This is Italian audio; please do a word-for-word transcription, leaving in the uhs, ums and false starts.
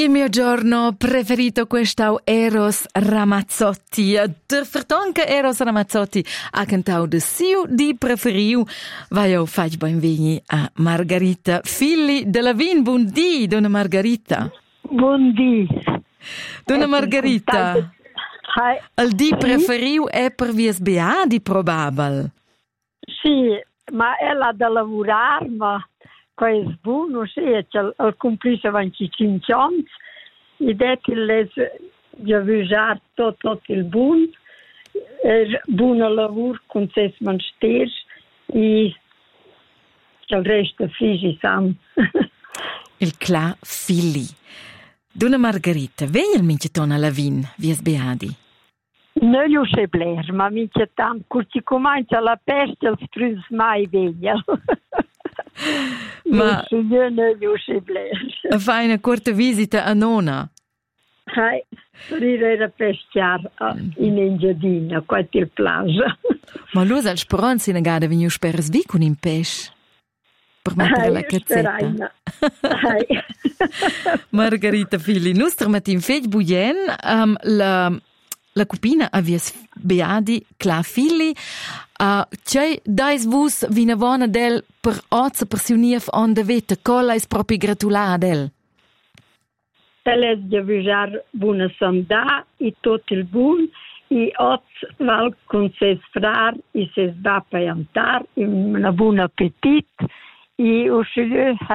Il mio giorno preferito questo Eros Ramazzotti. Der vertonke Eros Ramazzotti ha cantato de siu di preferiu. Vai io fac benveni a Margarita Filli della Vin. Buondì, donna Margarita. Buondì. Donna Margarita. Il di preferiu è per vies beadi probabile. Sì, ma è là da lavorare, ma è buono, sì, al complice venticinque anni, e detto che già usare tutto il buon, è buon lavoro con se mansters e il resto figi sam. Il cla fili. Donna Margarita, vei il mincetona la vin, vies beadi? Non io so bler, ma mincetana, curti comincia la peste, il strus mai veglia. Ma io fai una corta visita a nonna? Hai, per ir a pescar in Engiadina, qua il plaza. Ma lui al speranza in agada veniu speres vi con in pesce? Per mettere la cazzetta. Margarita Fili, nostra matin fej buien, um, la la cupina avies beadi cla Fili. Uh, C'è dais vus vinavona del per ozza per si unir on de vete, colla is proprio gratulà del. Elles di avvisar buona sandà e tot il buon e oz val con ses frar e ses va paiantar e una buon appetit e uscire